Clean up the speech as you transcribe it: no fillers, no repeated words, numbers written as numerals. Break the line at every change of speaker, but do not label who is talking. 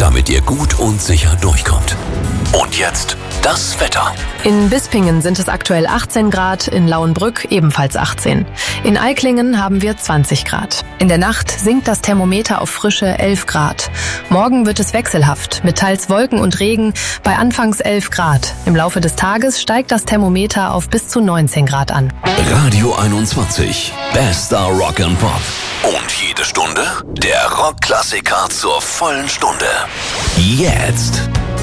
damit ihr gut und sicher durchkommt. Und jetzt das Wetter.
In Bispingen sind es aktuell 18 Grad, in Lauenbrück ebenfalls 18. In Aiklingen haben wir 20 Grad. In der Nacht sinkt das Thermometer auf frische 11 Grad. Morgen wird es wechselhaft, mit teils Wolken und Regen bei anfangs 11 Grad. Im Laufe des Tages steigt das Thermometer auf bis zu 19 Grad an.
Radio 21, bester Rock and Pop. Und jede Stunde der Rockklassiker zur vollen Stunde. Jetzt